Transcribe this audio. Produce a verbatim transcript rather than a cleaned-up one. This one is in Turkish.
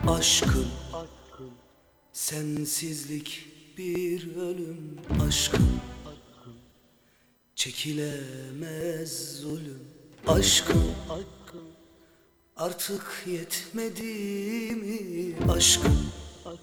Aşkım, sensizlik bir ölüm. Aşkım, çekilemez zulüm. Aşkım, artık yetmedi mi? Aşkım,